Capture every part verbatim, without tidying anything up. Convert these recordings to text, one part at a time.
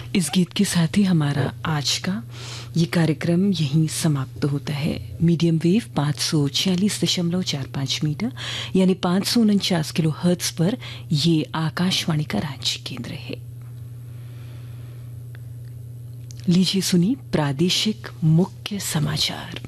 इस गीत के साथ ही हमारा आज का ये कार्यक्रम यहीं समाप्त होता है। मीडियम वेव पाँच सौ छियालीस दशमलव चार पाँच मीटर यानी पाँच सौ उनचास किलो हर्ट्ज पर ये आकाशवाणी का रांची केंद्र है। लीजिए सुनी प्रादेशिक मुख्य समाचार।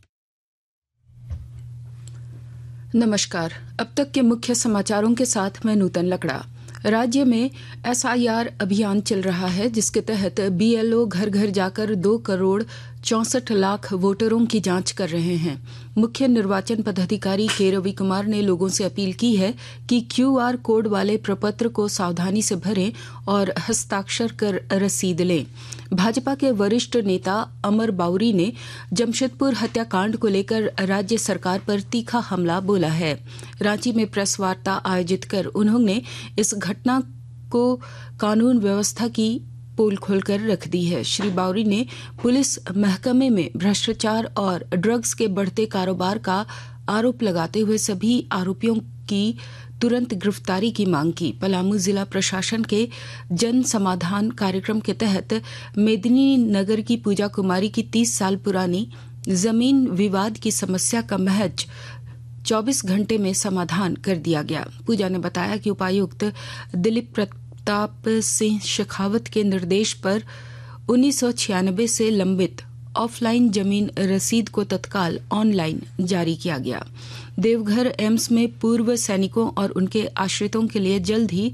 नमस्कार। अब तक के मुख्य समाचारों के साथ मैं नूतन लकड़ा। राज्य में एस आई आर अभियान चल रहा है, जिसके तहत बी एल ओ घर घर जाकर दो करोड़ चौसठ लाख वोटरों की जांच कर रहे हैं। मुख्य निर्वाचन पदाधिकारी के रवि कुमार ने लोगों से अपील की है कि क्यू आर कोड वाले प्रपत्र को सावधानी से भरें और हस्ताक्षर कर रसीद लें। भाजपा के वरिष्ठ नेता अमर बाउरी ने जमशेदपुर हत्याकांड को लेकर राज्य सरकार पर तीखा हमला बोला है। रांची में प्रेस वार्ता आयोजित कर उन्होंने इस घटना को कानून व्यवस्था की पोल खोलकर रख दी है। श्री बाउरी ने पुलिस महकमे में भ्रष्टाचार और ड्रग्स के बढ़ते कारोबार का आरोप लगाते हुए सभी आरोपियों की तुरंत गिरफ्तारी की मांग की। पलामू जिला प्रशासन के जन समाधान कार्यक्रम के तहत मेदिनी नगर की पूजा कुमारी की तीस साल पुरानी जमीन विवाद की समस्या का महज चौबीस घंटे में समाधान कर दिया गया। पूजा ने बताया कि उपायुक्त दिलीप प्रताप सिंह शेखावत के निर्देश पर उन्नीस सौ छियानबे से लंबित ऑफलाइन जमीन रसीद को तत्काल ऑनलाइन जारी किया गया। देवघर एम्स में पूर्व सैनिकों और उनके आश्रितों के लिए जल्द ही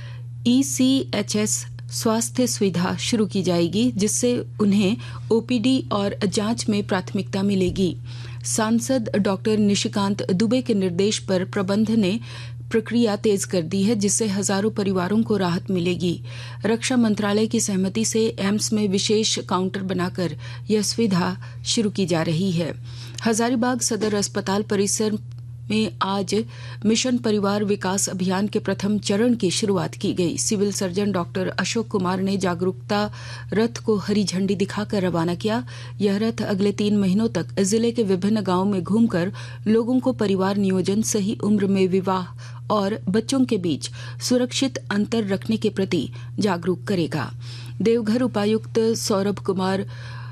ई सी एच एस स्वास्थ्य सुविधा शुरू की जाएगी, जिससे उन्हें ओ पी डी और जांच में प्राथमिकता मिलेगी। सांसद डॉक्टर निशिकांत दुबे के निर्देश पर प्रबंध ने प्रक्रिया तेज कर दी है, जिससे हजारों परिवारों को राहत मिलेगी। रक्षा मंत्रालय की सहमति से एम्स में विशेष काउंटर बनाकर यह सुविधा शुरू की जा रही है। हजारीबाग सदर अस्पताल परिसर में आज मिशन परिवार विकास अभियान के प्रथम चरण की शुरुआत की गई। Civil surgeon doctor Ashok Kumar ने जागरूकता रथ को हरी झंडी दिखाकर रवाना किया। यह रथ अगले तीन महीनों तक जिले के विभिन्न गांवों में घूमकर लोगों को परिवार नियोजन, सही उम्र में विवाह और बच्चों के बीच सुरक्षित अंतर रखने के प्रति जागरूक करेगा। देवघर उपायुक्त सौरभ कुमार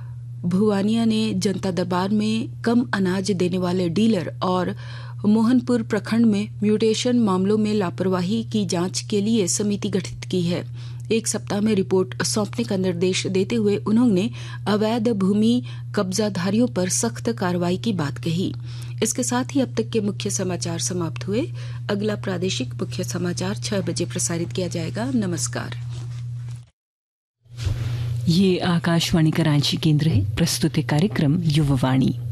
भुवानिया ने जनता दरबार में कम अनाज देने वाले डीलर और मोहनपुर प्रखंड में म्यूटेशन मामलों में लापरवाही की जांच के लिए समिति गठित की है। एक सप्ताह में रिपोर्ट सौंपने का निर्देश देते हुए उन्होंने अवैध भूमि कब्जाधारियों पर सख्त कार्रवाई की बात कही। इसके साथ ही अब तक के मुख्य समाचार समाप्त हुए। अगला प्रादेशिक मुख्य समाचार छह बजे प्रसारित किया जाएगा। नमस्कार। ये आकाशवाणी का रांची केंद्र है। प्रस्तुत है कार्यक्रम युववाणी।